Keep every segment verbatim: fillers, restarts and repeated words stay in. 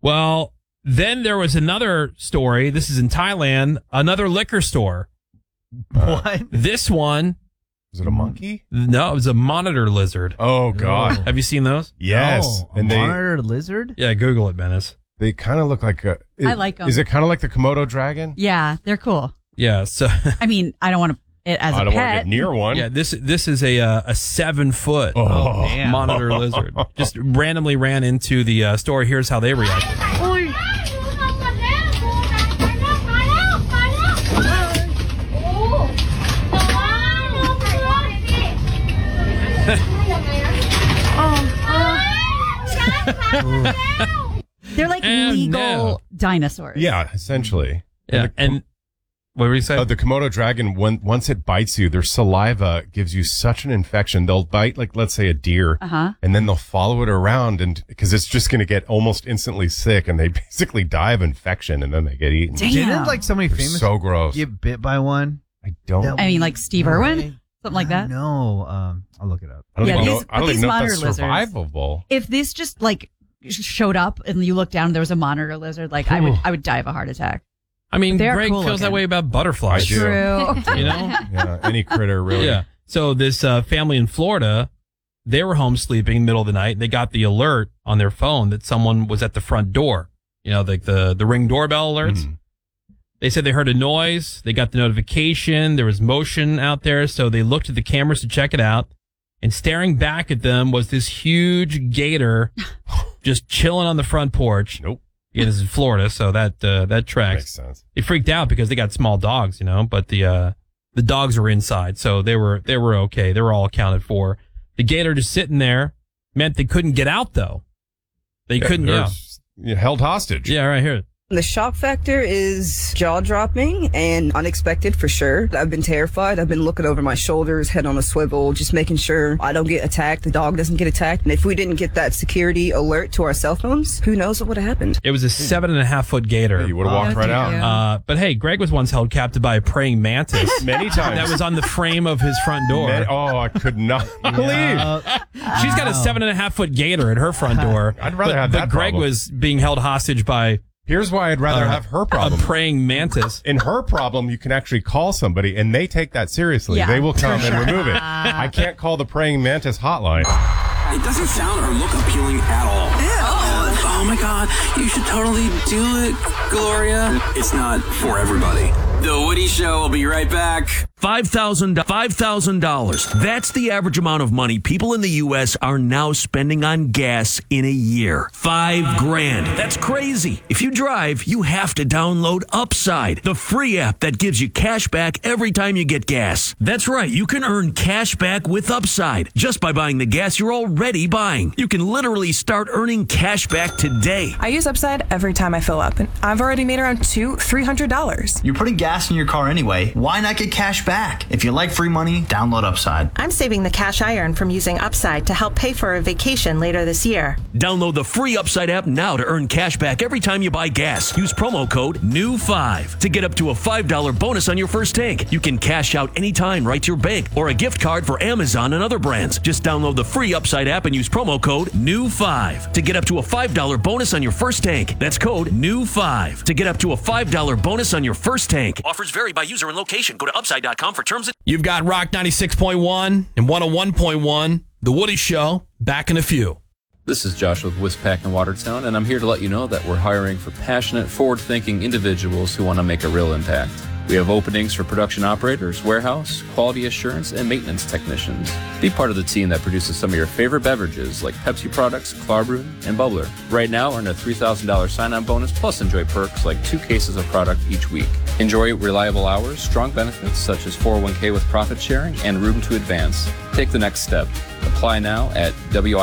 Well, then there was another story. This is in Thailand. Another liquor store. What? This one. Was it a monkey? No, it was a monitor lizard. Oh, God. Have you seen those? Yes. Oh, a and they, monitor lizard? Yeah, Google it, Menace. They kind of look like a... It, I like 'em. Is it kind of like the Komodo dragon? Yeah, they're cool. Yeah, so... I mean, I don't want to it as I a don't want to pet. get near one. Yeah, this this is a uh, a seven foot Oh, damn. monitor lizard. Just randomly ran into the uh, store. Here's how they reacted. They're like And legal no. dinosaurs. Yeah, essentially. Yeah, and what were you saying? Uh, the Komodo dragon, when, once it bites you, their saliva gives you such an infection. They'll bite, like, let's say a deer, Uh-huh. and then they'll follow it around, and because it's just going to get almost instantly sick, and they basically die of infection, and then they get eaten. Damn. Didn't like somebody They're famous so gross. get bit by one? I don't. That- I mean, like Steve Irwin, Right. something like that. No, um, I'll look it up. I don't Yeah, even these- know. I don't but even these know if that's monitor lizards- survivable. If this just like sh- showed up and you looked down and there was a monitor lizard, like I would, I would die of a heart attack. I mean, They're Greg cool feels that looking. way about butterflies. I do. True. You know? Yeah, any critter, really. Yeah. So this uh, family in Florida, they were home sleeping in the middle of the night. And they got the alert on their phone that someone was at the front door. You know, like the, the Ring doorbell alerts. Mhm. They said they heard a noise. They got the notification. There was motion out there. So they looked at the cameras to check it out. And staring back at them was this huge gator just chilling on the front porch. Nope. Yeah, this is Florida, so that uh, that tracks. Makes sense. They freaked out because they got small dogs, you know, but the uh, the dogs were inside, so they were they were okay. They were all accounted for. The gator just sitting there meant they couldn't get out, though. They Yeah, couldn't. they're Yeah, s- yeah, held hostage. yeah, right here. The shock factor is jaw-dropping and unexpected for sure. I've been terrified. I've been looking over my shoulders, head on a swivel, just making sure I don't get attacked, the dog doesn't get attacked. And if we didn't get that security alert to our cell phones, who knows what would have happened? It was a seven and a half foot gator. Yeah, you would have walked Oh, right thank out. you. Uh, but hey, Greg was once held captive by a praying mantis Many times. that was on the frame of his front door. Man, oh, I could not believe. Uh, She's got a seven and a half foot gator at her front door. I'd rather but, have but that Greg problem. was being held hostage by Here's why I'd rather uh, have her a problem. praying mantis. In her problem, you can actually call somebody, and they take that seriously. Yeah, they will for come and sure. remove it. I can't call the praying mantis hotline. It doesn't sound or look appealing at all. Oh, oh my God, you should totally do it, Gloria. It's not for everybody. The Woody Show will be right back. five thousand dollars. five thousand dollars. That's the average amount of money people in the U S are now spending on gas in a year. Five grand. That's crazy. If you drive, you have to download Upside, the free app that gives you cash back every time you get gas. That's right. You can earn cash back with Upside just by buying the gas you're already buying. You can literally start earning cash back today. I use Upside every time I fill up, and I've already made around two, three hundred dollars. You're putting gas in your car anyway. Why not get cash back? If you like free money, download Upside. I'm saving the cash I earn from using Upside to help pay for a vacation later this year. Download the free Upside app now to earn cash back every time you buy gas. Use promo code N E W five to get up to a five dollar bonus on your first tank. You can cash out anytime right to your bank or a gift card for Amazon and other brands. Just download the free Upside app and use promo code N E W five to get up to a five dollar bonus on your first tank. That's code N E W five to get up to a five dollar bonus on your first tank. Offers vary by user and location. Go to upside dot com for terms and You've got Rock ninety-six point one and one oh one point one, The Woody Show, back in a few. This is Josh with Wispack in Watertown, and I'm here to let you know that we're hiring for passionate, forward-thinking individuals who want to make a real impact. We have openings for production operators, warehouse, quality assurance, and maintenance technicians. Be part of the team that produces some of your favorite beverages like Pepsi products, Klarbrewin, and Bubbler. Right now, earn a three thousand dollars sign-on bonus plus enjoy perks like two cases of product each week. Enjoy reliable hours, strong benefits such as four oh one k with profit sharing, and room to advance. Take the next step. Apply now at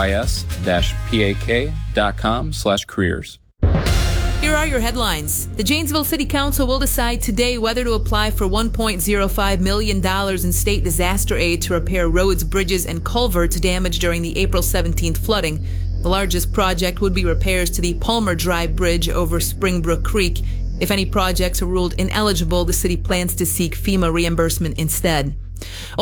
wis-pak.com slash careers. Here are your headlines. The Janesville City Council will decide today whether to apply for one point oh five million dollars in state disaster aid to repair roads, bridges, and culverts damaged during the April seventeenth flooding. The largest project would be repairs to the Palmer Drive Bridge over Springbrook Creek. If any projects are ruled ineligible, the city plans to seek FEMA reimbursement instead.